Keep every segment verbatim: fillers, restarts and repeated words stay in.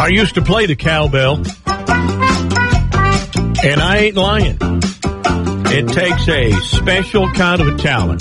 I used to play the cowbell, and I ain't lying. It takes a special kind of a talent.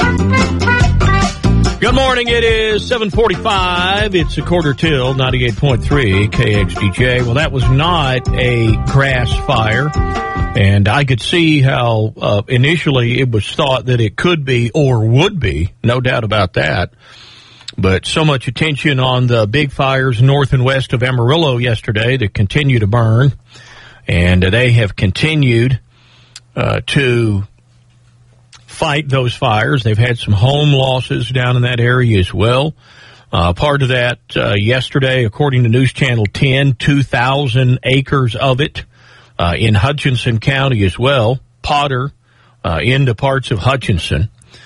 Good morning. It is seven forty-five. It's a quarter till, ninety-eight point three K X D J. Well, that was not a grass fire, and I could see how uh, initially it was thought that it could be or would be, no doubt about that. But so much attention on the big fires north and west of Amarillo yesterday that continue to burn, and they have continued uh, to fight those fires. They've had some home losses down in that area as well. Uh, part of that uh, yesterday, according to News Channel ten, two thousand acres of it uh, in Hutchinson County as well. Potter uh, into parts of Hutchinson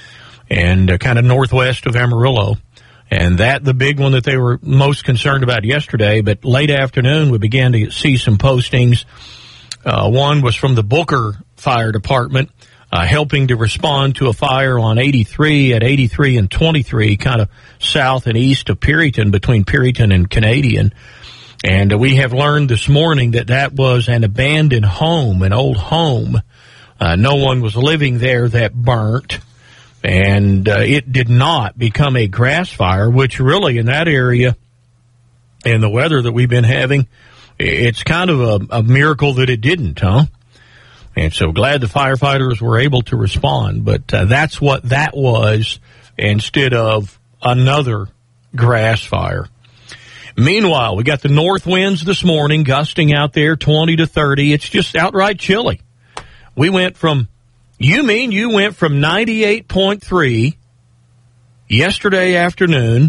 and uh, kind of northwest of Amarillo. And that, the big one that they were most concerned about yesterday. But late afternoon, we began to see some postings. Uh, one was from the Booker Fire Department, Uh, helping to respond to a fire on eighty-three at eighty-three and twenty-three, kind of south and east of Perryton, between Perryton and Canadian. And uh, we have learned this morning that that was an abandoned home, an old home. Uh, no one was living there that burnt. And uh, it did not become a grass fire, which really in that area and the weather that we've been having, it's kind of a, a miracle that it didn't, huh? And so glad the firefighters were able to respond. But uh, that's what that was instead of another grass fire. Meanwhile, we got the north winds this morning gusting out there twenty to thirty. It's just outright chilly. We went from, you mean you went from ninety-eight point three yesterday afternoon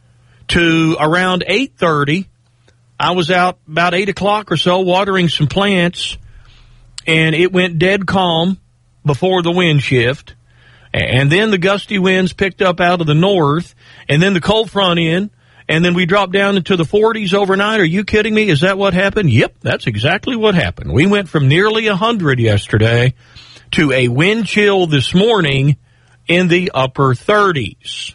to around eight thirty. I was out about eight o'clock or so watering some plants. And it went dead calm before the wind shift. And then the gusty winds picked up out of the north. And then the cold front in. And then we dropped down into the forties overnight. Are you kidding me? Is that what happened? Yep, that's exactly what happened. We went from nearly one hundred yesterday to a wind chill this morning in the upper thirties.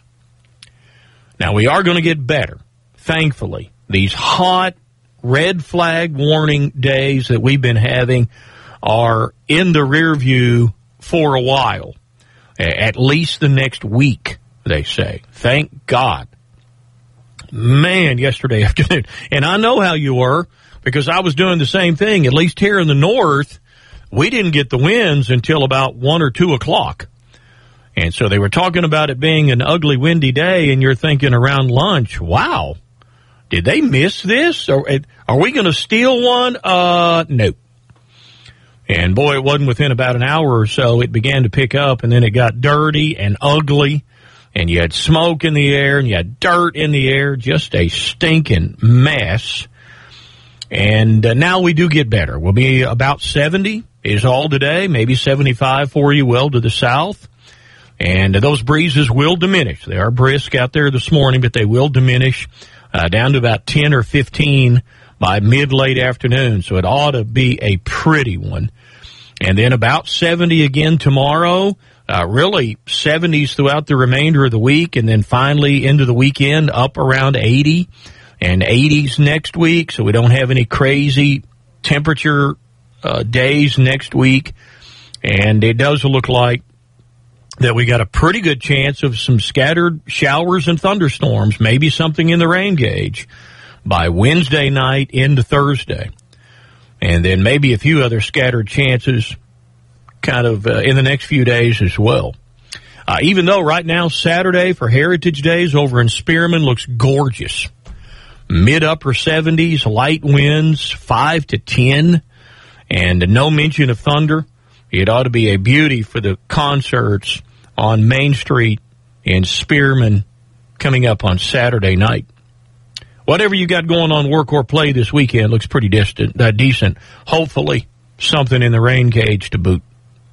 Now, we are going to get better, thankfully. These hot red flag warning days that we've been having are in the rear view for a while, at least the next week, they say. Thank God. Man, yesterday afternoon, and I know how you were, because I was doing the same thing. At least here in the north, we didn't get the winds until about one or two o'clock. And so they were talking about it being an ugly, windy day, and you're thinking around lunch, wow, did they miss this? Are, are we going to steal one? Uh, no. And, boy, it wasn't within about an hour or so. It began to pick up, and then it got dirty and ugly, and you had smoke in the air, and you had dirt in the air, just a stinking mess. And uh, now we do get better. We'll be about seventy is all today, maybe seventy-five for you well to the south. And uh, those breezes will diminish. They are brisk out there this morning, but they will diminish uh, down to about ten or fifteen by mid-late afternoon, so it ought to be a pretty one. And then about seventy again tomorrow, uh, really seventies throughout the remainder of the week, and then finally into the weekend up around eighty, and eighties next week, so we don't have any crazy temperature uh, days next week. And it does look like that we got a pretty good chance of some scattered showers and thunderstorms, maybe something in the rain gauge, by Wednesday night into Thursday. And then maybe a few other scattered chances kind of uh, in the next few days as well. Uh, even though right now Saturday for Heritage Days over in Spearman looks gorgeous. Mid-upper seventies, light winds, five to ten, and no mention of thunder. It ought to be a beauty for the concerts on Main Street in Spearman coming up on Saturday night. Whatever you got going on work or play this weekend looks pretty distant, uh, decent. Hopefully something in the rain gauge to boot.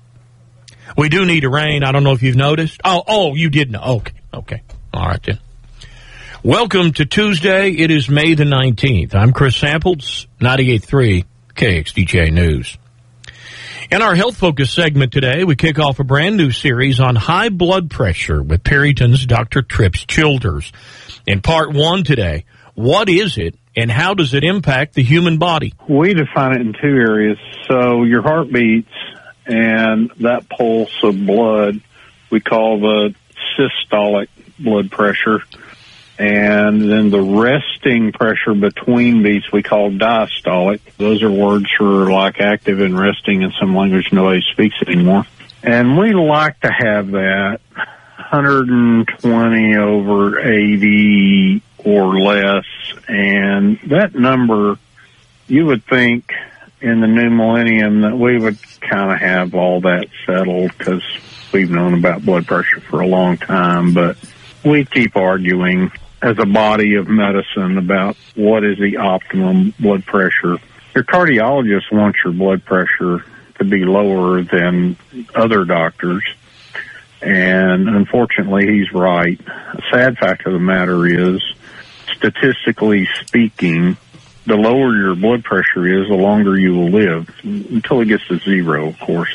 We do need a rain. I don't know if you've noticed. Oh, oh, you did know. Okay, okay. All right then. Welcome to Tuesday. It is May the nineteenth. I'm Chris Samples, ninety-eight point three K X D J News. In our Health Focus segment today, we kick off a brand new series on high blood pressure with Perryton's Doctor Trips Childers. In part one today, What is it, and how does it impact the human body? We define it in two areas. So your heart beats, and that pulse of blood we call the systolic blood pressure. And then the resting pressure between beats we call diastolic. Those are words for like active and resting in some language nobody speaks anymore. And we like to have that one hundred twenty over eighty or less. And that number, you would think in the new millennium that we would kind of have all that settled because we've known about blood pressure for a long time. But we keep arguing as a body of medicine about what is the optimum blood pressure. Your cardiologist wants your blood pressure to be lower than other doctors, and unfortunately he's right. The sad fact of the matter is, statistically speaking, the lower your blood pressure is, the longer you will live, until it gets to zero, of course.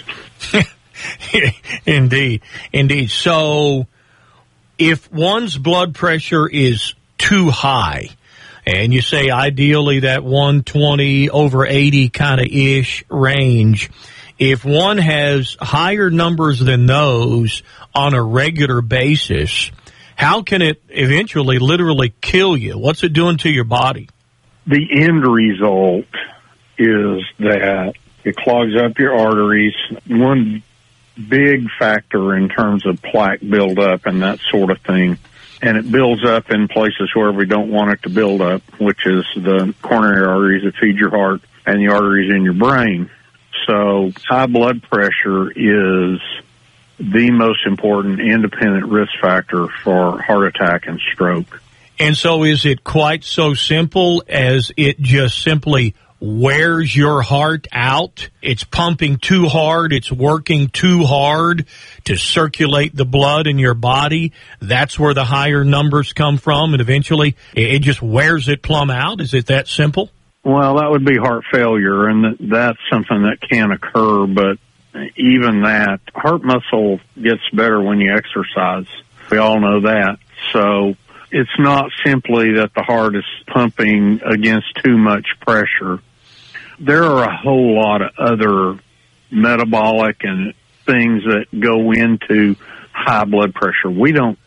Indeed, indeed. So if one's blood pressure is too high, and you say ideally that one twenty over eighty kind of ish range, if one has higher numbers than those on a regular basis, how can it eventually literally kill you? What's it doing to your body? The end result is that it clogs up your arteries. One big factor in terms of plaque buildup and that sort of thing. And it builds up in places where we don't want it to build up, which is the coronary arteries that feed your heart and the arteries in your brain. So high blood pressure is the most important independent risk factor for heart attack and stroke. And so is it quite so simple as it just simply wears your heart out? It's pumping too hard. It's working too hard to circulate the blood in your body. That's where the higher numbers come from, and eventually it just wears it plumb out. Is it that simple? Well, that would be heart failure, and that's something that can occur, but even that, heart muscle gets better when you exercise. We all know that. So it's not simply that the heart is pumping against too much pressure. There are a whole lot of other metabolic and things that go into high blood pressure. We don't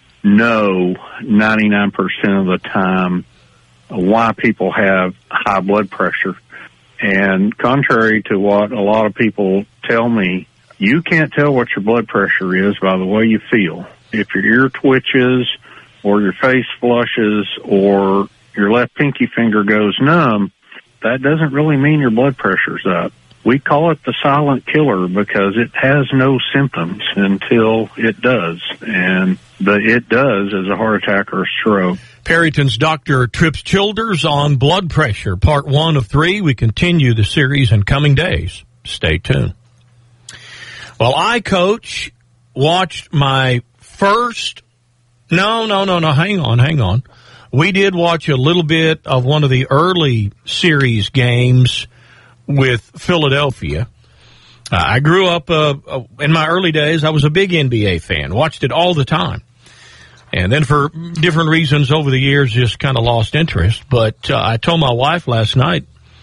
know ninety-nine percent of the time why people have high blood pressure. And contrary to what a lot of people tell me, you can't tell what your blood pressure is by the way you feel. If your ear twitches or your face flushes or your left pinky finger goes numb, that doesn't really mean your blood pressure's up. We call it the silent killer because it has no symptoms until it does. And the it does is a heart attack or a stroke. Perryton's Doctor Trips Childers on blood pressure, part one of three. We continue the series in coming days. Stay tuned. Well, I, Coach, watched my first, no, no, no, no, hang on, hang on. We did watch a little bit of one of the early series games with Philadelphia. Uh, I grew up, uh, uh, in my early days, I was a big N B A fan, watched it all the time. And then for different reasons over the years, just kind of lost interest. But uh, I told my wife last night,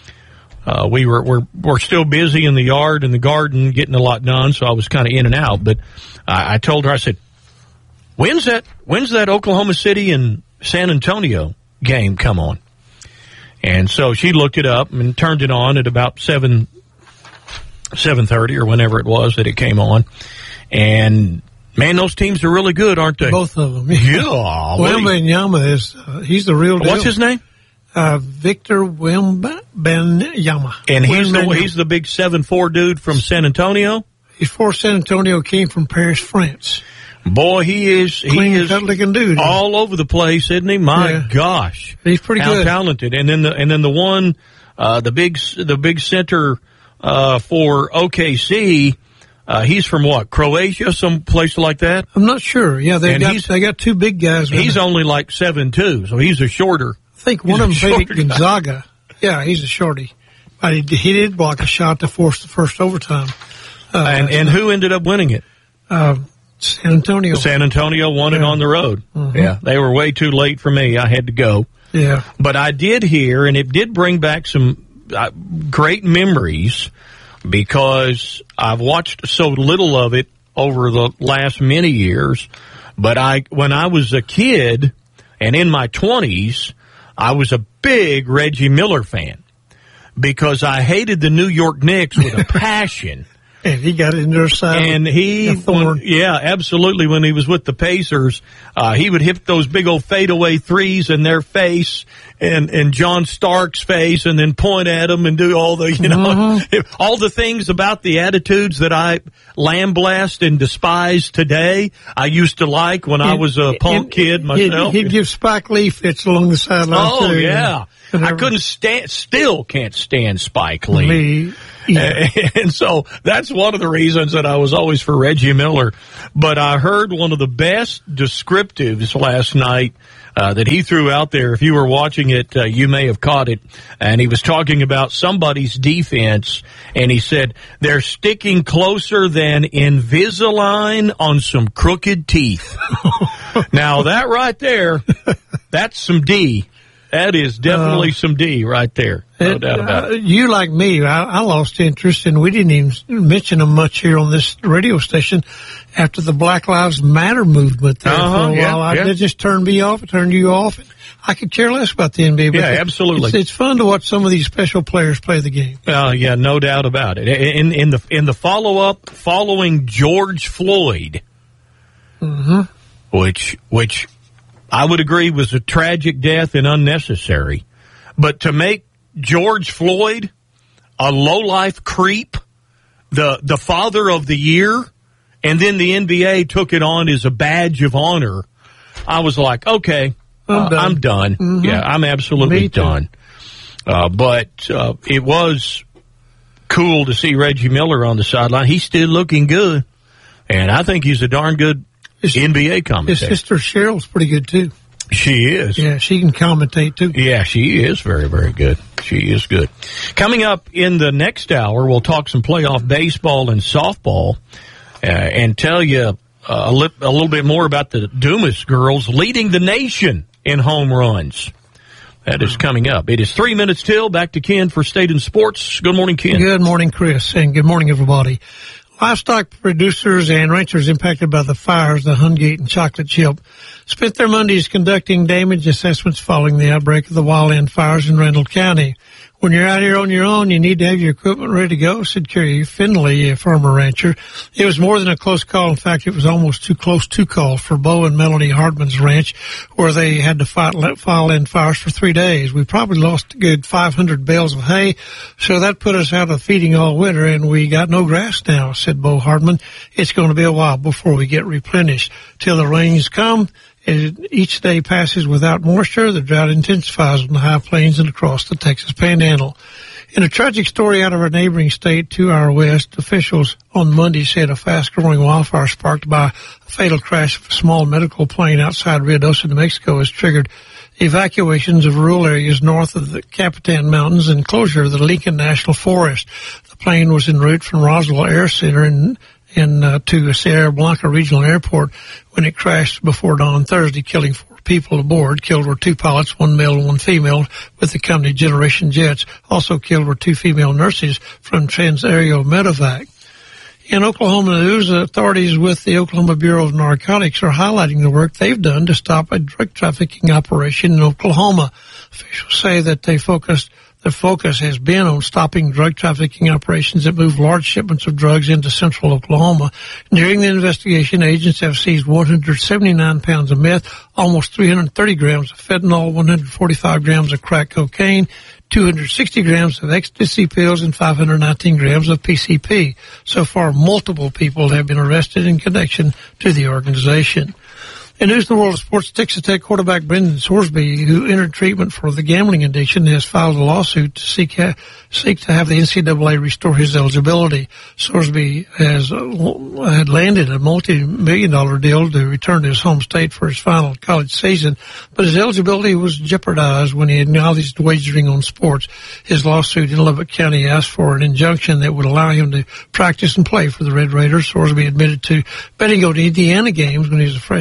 uh, we were, we're, we're still busy in the yard and the garden getting a lot done, so I was kind of in and out. But I, I told her, I said, when's that, when's that Oklahoma City and San Antonio game come on? And so she looked it up and turned it on at about seven, seven thirty or whenever it was that it came on. And man, those teams are really good, aren't they? Both of them. Yeah. Wembanyama is, uh, he's the real deal. What's his name? Uh, Victor Wembanyama. And he's the, he's the big seven four dude from San Antonio? He's for San Antonio, came from Paris, France. Boy, he is, he Clean is cut-looking dude. all over the place, isn't he? My Yeah. gosh. He's pretty How good. talented. And then the, and then the one, uh, the big, the big center, uh, for O K C, uh, he's from what? Croatia, some place like that? I'm not sure. Yeah, they And got he's- they got two big guys. with He's them. only like seven two, so he's a shorter. I think one he's of a them played shorter at Gonzaga. Yeah, he's a shorty. But he, he did block a shot to force the first overtime. Uh, And, and who ended up winning it? uh, San Antonio. San Antonio won it Yeah. on the road. Mhm. Yeah, they were way too late for me. I had to go. Yeah. But I did hear, and it did bring back some uh, great memories because I've watched so little of it over the last many years. But I, when I was a kid and in my twenties, I was a big Reggie Miller fan because I hated the New York Knicks with a passion. And he got it in their side. And he, when, yeah, absolutely. When he was with the Pacers, uh, he would hit those big old fadeaway threes in their face and, and John Stark's face and then point at them and do all the, you know, mm-hmm. all the things about the attitudes that I lambaste and despise today. I used to like when and, I was a punk and, kid myself. He'd, he'd give Spike Lee fits along the sideline. Oh, too, yeah. I couldn't stand, still can't stand Spike Lee. Lee. Yeah. And so that's one of the reasons that I was always for Reggie Miller. But I heard one of the best descriptives last night uh, that he threw out there. If you were watching it, uh, you may have caught it. And he was talking about somebody's defense. And he said, they're sticking closer than Invisalign on some crooked teeth. Now, that right there, that's some D. That is definitely uh, some D right there. No it, doubt about it. Uh, you, like me, I, I lost interest, and we didn't even mention them much here on this radio station after the Black Lives Matter movement there uh-huh, for a yeah, while. I, yeah. It just turned me off. It turned you off. I could care less about the N B A. But yeah, absolutely. It's, it's fun to watch some of these special players play the game. Uh, yeah, no doubt about it. In, in the in the follow-up, following George Floyd, mm-hmm. which which... I would agree was a tragic death and unnecessary. But to make George Floyd a low-life creep, the the father of the year, and then the N B A took it on as a badge of honor, I was like, okay, I'm uh, done. I'm done. Mm-hmm. Yeah, I'm absolutely done. Uh, but uh, it was cool to see Reggie Miller on the sideline. He's still looking good, and I think he's a darn good His, N B A commentator. His sister Cheryl's pretty good, too. She is. Yeah, she can commentate, too. Yeah, she is very, very good. She is good. Coming up in the next hour, we'll talk some playoff baseball and softball uh, and tell you uh, a, li- a little bit more about the Dumas girls leading the nation in home runs. That is coming up. It is three minutes till. Back to Ken for State and Sports. Good morning, Ken. Good morning, Chris, and good morning, everybody. Livestock producers and ranchers impacted by the fires, the Hungate and Chocolate Chip, spent their Mondays conducting damage assessments following the outbreak of the wildland fires in Randall County. When you're out here on your own, you need to have your equipment ready to go, said Kerry Finley, a farmer rancher. It was more than a close call. In fact, it was almost too close to call for Bo and Melanie Hardman's ranch, where they had to fight wildland fires for three days. We probably lost a good five hundred bales of hay, so that put us out of feeding all winter, and we got no grass now, said Bo Hardman. It's going to be a while before we get replenished. Till the rains come, as each day passes without moisture, the drought intensifies on the high plains and across the Texas Panhandle. In a tragic story out of our neighboring state to our west, officials on Monday said a fast-growing wildfire sparked by a fatal crash of a small medical plane outside Ruidoso, New Mexico, has triggered evacuations of rural areas north of the Capitan Mountains and closure of the Lincoln National Forest. The plane was en route from Roswell Air Center in in uh, to Sierra Blanca Regional Airport when it crashed before dawn Thursday, killing four people aboard. Killed were two pilots, one male and one female, with the company Generation Jets. Also killed were two female nurses from Transaero Medevac. In Oklahoma news, authorities with the Oklahoma Bureau of Narcotics are highlighting the work they've done to stop a drug trafficking operation in Oklahoma. Officials say that they focused Their focus has been on stopping drug trafficking operations that move large shipments of drugs into central Oklahoma. During the investigation, agents have seized one hundred seventy-nine pounds of meth, almost three hundred thirty grams of fentanyl, one hundred forty-five grams of crack cocaine, two hundred sixty grams of ecstasy pills, and five hundred nineteen grams of P C P. So far, multiple people have been arrested in connection to the organization. In news in the world of sports, Texas Tech quarterback Brendan Sorsby, who entered treatment for the gambling addiction, has filed a lawsuit to seek ha- seek to have the N C double A restore his eligibility. Sorsby has uh, had landed a multi-million dollar deal to return to his home state for his final college season, but his eligibility was jeopardized when he acknowledged wagering on sports. His lawsuit in Lubbock County asked for an injunction that would allow him to practice and play for the Red Raiders. Sorsby admitted to betting on Indiana games when he was a freshman for the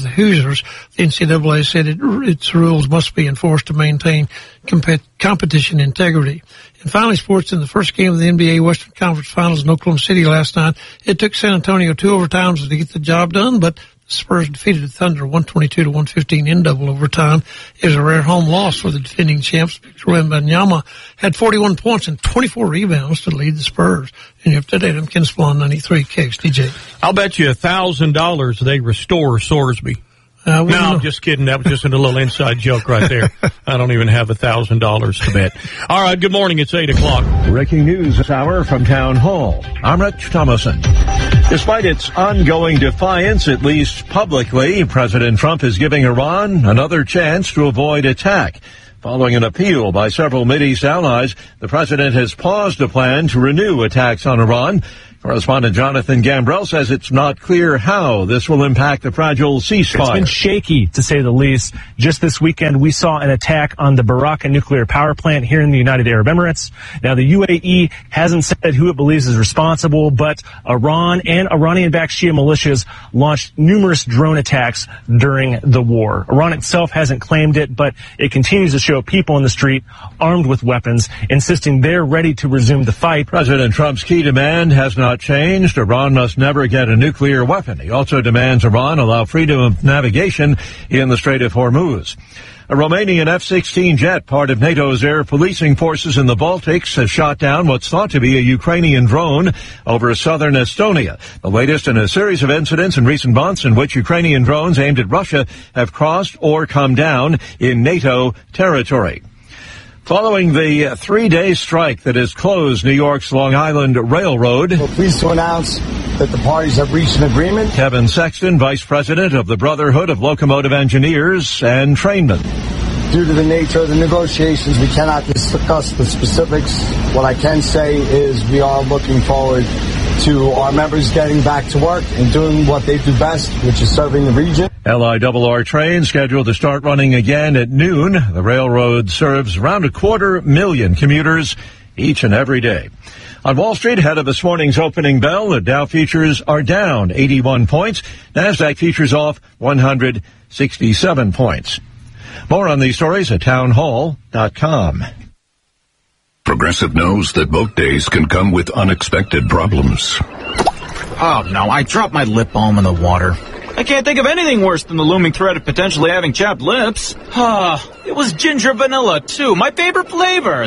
the Hoosiers. The N C double A said it, its rules must be enforced to maintain compet- competition integrity. And finally, sports, in the first game of the N B A Western Conference Finals in Oklahoma City last night, it took San Antonio two overtimes to get the job done, but the Spurs defeated the Thunder one twenty-two to one fifteen in double overtime. It was a rare home loss for the defending champs. Victor Wembanyama had forty-one points and twenty-four rebounds to lead the Spurs. And you're up to date on Ken Splon, ninety-three K X D J. I'll bet you a thousand dollars they restore Sorsby. Uh, no, I'm just kidding. That was just a little inside joke right there. I don't even have a thousand dollars to bet. All right, good morning. It's eight o'clock. Breaking news this hour from Town Hall. I'm Rich Thomason. Despite its ongoing defiance, at least publicly, President Trump is giving Iran another chance to avoid attack. Following an appeal by several Mideast allies, the president has paused a plan to renew attacks on Iran. Correspondent Jonathan Gambrell says it's not clear how this will impact the fragile ceasefire. It's been shaky, to say the least. Just this weekend, we saw an attack on the Baraka nuclear power plant here in the United Arab Emirates. Now, the U A E hasn't said who it believes is responsible, but Iran and Iranian-backed Shia militias launched numerous drone attacks during the war. Iran itself hasn't claimed it, but it continues to show people in the street armed with weapons, insisting they're ready to resume the fight. President Trump's key demand has not changed. Iran must never get a nuclear weapon. He also demands Iran allow freedom of navigation in the Strait of Hormuz. A Romanian F sixteen jet, part of NATO's air policing forces in the Baltics, has shot down what's thought to be a Ukrainian drone over southern Estonia. The latest in a series of incidents in recent months in which Ukrainian drones aimed at Russia have crossed or come down in NATO territory. Following the three-day strike that has closed New York's Long Island Railroad, we're pleased to announce that the parties have reached an agreement. Kevin Sexton, vice president of the Brotherhood of Locomotive Engineers and Trainmen. Due to the nature of the negotiations, we cannot discuss the specifics. What I can say is we are looking forward to our members getting back to work and doing what they do best, which is serving the region. L I R R trains scheduled to start running again at noon. The railroad serves around a quarter million commuters each and every day. On Wall Street, ahead of this morning's opening bell, the Dow futures are down eighty-one points. NASDAQ futures off one hundred sixty-seven points. More on these stories at townhall dot com. Progressive knows that boat days can come with unexpected problems. Oh, no, I dropped my lip balm in the water. I can't think of anything worse than the looming threat of potentially having chapped lips. Ah, it was ginger vanilla, too, my favorite flavor.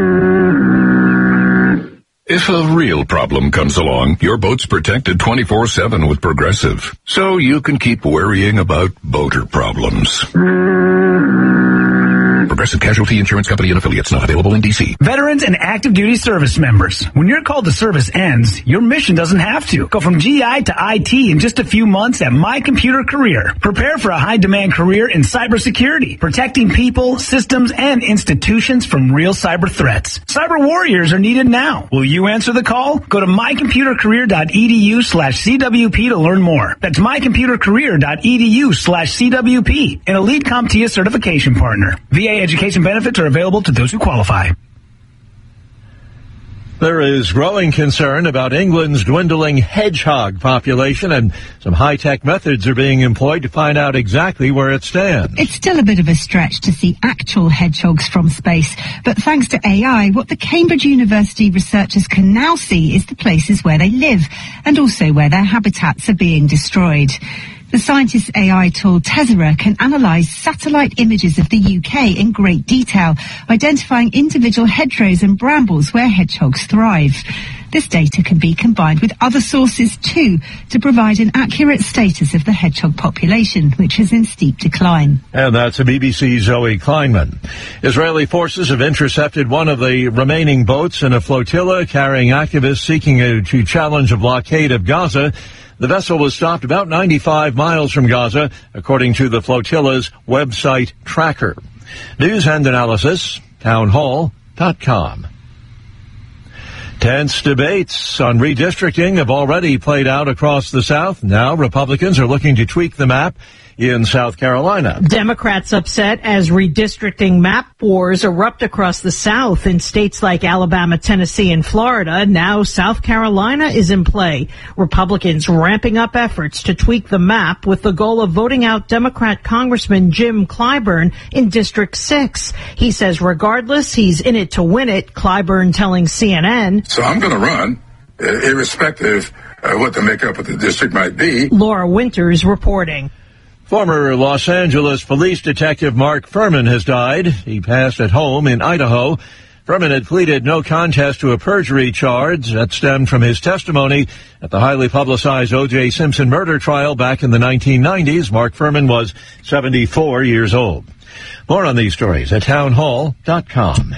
If a real problem comes along, your boat's protected twenty-four seven with Progressive, so you can keep worrying about boater problems. Progressive Casualty Insurance Company and Affiliates, not available in D C. Veterans and active duty service members. When your call to service ends, your mission doesn't have to. Go from G I to I T in just a few months at My Computer Career. Prepare for a high-demand career in cybersecurity, protecting people, systems, and institutions from real cyber threats. Cyber warriors are needed now. Will you answer the call? Go to mycomputercareer.edu slash CWP to learn more. That's mycomputercareer.edu slash CWP, an elite CompTIA certification partner. V A education benefits are available to those who qualify. There is growing concern about England's dwindling hedgehog population, and some high-tech methods are being employed to find out exactly where it stands. It's still a bit of a stretch to see actual hedgehogs from space, but thanks to A I, what the Cambridge University researchers can now see is the places where they live, and also where their habitats are being destroyed. The scientists' A I tool Tessera can analyse satellite images of the U K in great detail, identifying individual hedgerows and brambles where hedgehogs thrive. This data can be combined with other sources too to provide an accurate status of the hedgehog population, which is in steep decline. And that's a B B C's Zoe Kleinman. Israeli forces have intercepted one of the remaining boats in a flotilla carrying activists seeking a, to challenge a blockade of Gaza. The vessel was stopped about ninety-five miles from Gaza, according to the flotilla's website tracker. News and analysis, townhall dot com. Tense debates on redistricting have already played out across the South. Now Republicans are looking to tweak the map in South Carolina. Democrats upset as redistricting map wars erupt across the South in states like Alabama, Tennessee, and Florida. Now South Carolina is in play. Republicans ramping up efforts to tweak the map with the goal of voting out Democrat Congressman Jim Clyburn in District six. He says regardless, he's in it to win it, Clyburn telling C N N. So I'm going to run, uh, irrespective of what the makeup of the district might be. Laura Winters reporting. Former Los Angeles police detective Mark Furman has died. He passed at home in Idaho. Furman had pleaded no contest to a perjury charge that stemmed from his testimony at the highly publicized O J Simpson murder trial back in the nineteen nineties. Mark Furman was seventy-four years old. More on these stories at townhall dot com.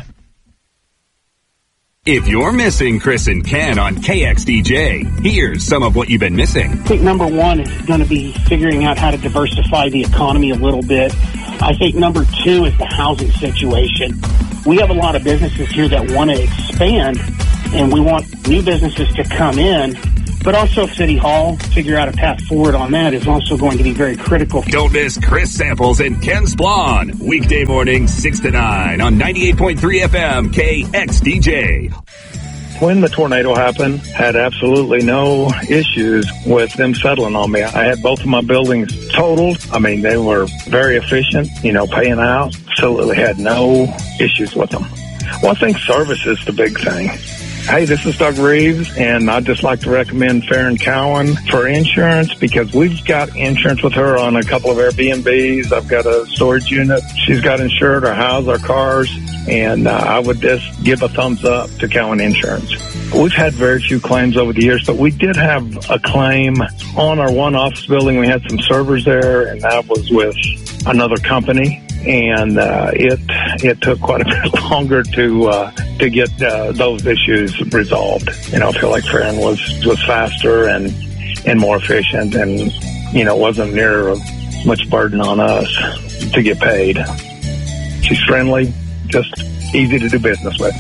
If you're missing Chris and Ken on K X D J, here's some of what you've been missing. I think number one is going to be figuring out how to diversify the economy a little bit. I think number two is the housing situation. We have a lot of businesses here that want to expand, and we want new businesses to come in. But also City Hall, figure out a path forward on that is also going to be very critical. Don't miss Chris Samples and Ken Splon, weekday morning six to nine on ninety-eight point three F M K X D J. When the tornado happened, had absolutely no issues with them settling on me. I had both of my buildings totaled. I mean, they were very efficient, you know, paying out. Absolutely had no issues with them. Well, I think service is the big thing. Hey, this is Doug Reeves, and I'd just like to recommend Farron Cowan for insurance because we've got insurance with her on a couple of Airbnbs. I've got a storage unit. She's got insured our house, our cars, and uh, I would just give a thumbs up to Cowan Insurance. We've had very few claims over the years, but we did have a claim on our one office building. We had some servers there, and that was with another company. And uh, it it took quite a bit longer to uh, to get uh, those issues resolved. You know, I feel like Farron was was faster and and more efficient, and you know, wasn't near as much burden on us to get paid. She's friendly, just easy to do business with.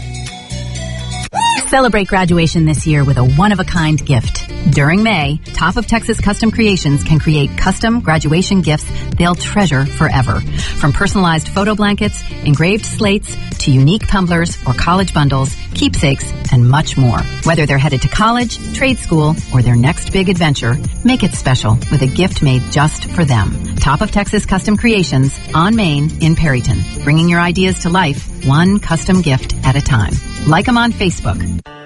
Celebrate graduation this year with a one-of-a-kind gift. During May, Top of Texas Custom Creations can create custom graduation gifts they'll treasure forever. From personalized photo blankets, engraved slates, to unique tumblers or college bundles, keepsakes, and much more. Whether they're headed to college, trade school, or their next big adventure, make it special with a gift made just for them. Top of Texas Custom Creations on Main in Perryton, bringing your ideas to life one custom gift at a time. Like them on Facebook.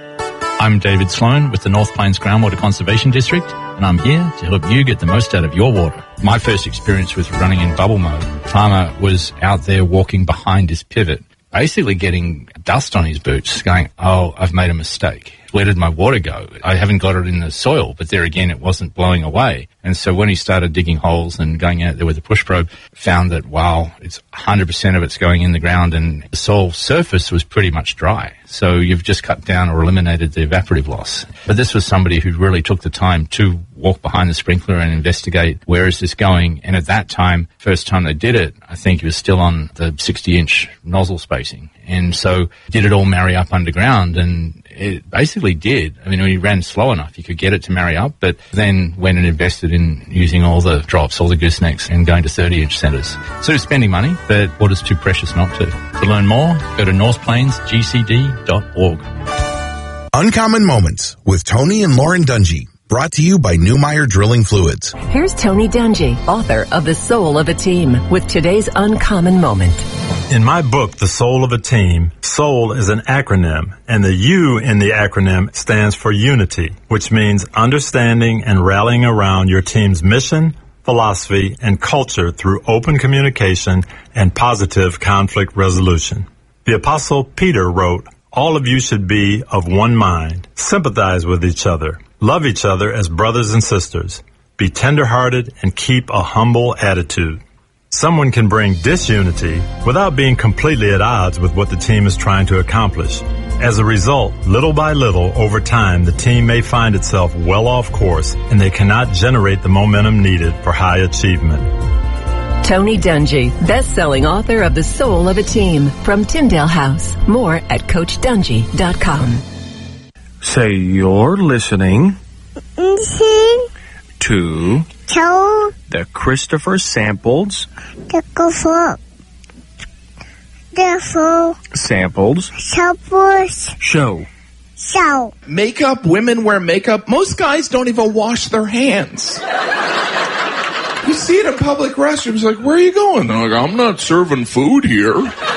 I'm David Sloan with the North Plains Groundwater Conservation District, and I'm here to help you get the most out of your water. My first experience with running in bubble mode, farmer was out there walking behind his pivot, basically getting dust on his boots, going, oh, I've made a mistake. Where did my water go? I haven't got it in the soil, but there again, it wasn't blowing away. And so when he started digging holes and going out there with a push probe, found that, wow, it's one hundred percent of it's going in the ground, and the soil surface was pretty much dry. So you've just cut down or eliminated the evaporative loss. But this was somebody who really took the time to walk behind the sprinkler and investigate where is this going. And at that time, first time they did it, I think he was still on the sixty inch nozzle spacing. And so did it all marry up underground? And it basically did. I mean, when he ran slow enough, he could get it to marry up, but then went and invested in using all the drops, all the goosenecks, and going to thirty inch centers. So spending money, but water's too precious not to. To learn more, go to north plains g c d dot org. Uncommon Moments with Tony and Lauren Dungy. Brought to you by Newmeyer Drilling Fluids. Here's Tony Dungy, author of The Soul of a Team, with today's Uncommon Moment. In my book, The Soul of a Team, SOUL is an acronym, and the U in the acronym stands for unity, which means understanding and rallying around your team's mission, philosophy, and culture through open communication and positive conflict resolution. The Apostle Peter wrote, all of you should be of one mind, sympathize with each other, love each other as brothers and sisters, be tender-hearted, and keep a humble attitude. Someone can bring disunity without being completely at odds with what the team is trying to accomplish. As a result, little by little, over time, the team may find itself well off course, and they cannot generate the momentum needed for high achievement. Tony Dungy, best-selling author of The Soul of a Team, from Tyndale House. More at coach dungy dot com. Say you're listening to Tell The Christopher Samples the go for therefore Samples suppose Show. so Makeup, women wear makeup. Most guys don't even wash their hands. You see it in public restrooms, like, where are you going? They're like, I'm not serving food here.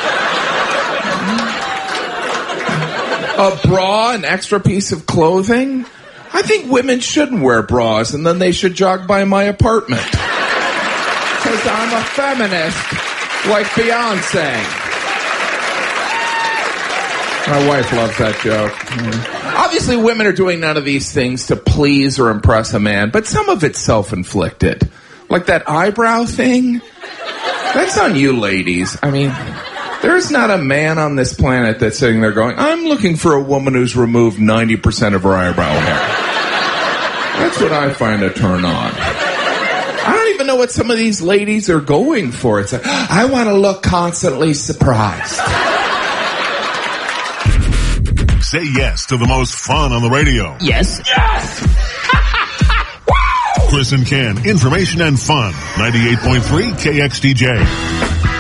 A bra, an extra piece of clothing. I think women shouldn't wear bras, and then they should jog by my apartment. Because I'm a feminist, like Beyonce. My wife loves that joke. Mm. Obviously, women are doing none of these things to please or impress a man, but some of it's self-inflicted. Like that eyebrow thing. That's on you, ladies. I mean, there's not a man on this planet that's sitting there going, I'm looking for a woman who's removed ninety percent of her eyebrow hair. That's what I find a turn on. I don't even know what some of these ladies are going for. It's like, I want to look constantly surprised. Say yes to the most fun on the radio. Yes. Yes! Chris and Ken, information and fun. ninety-eight point three K X D J.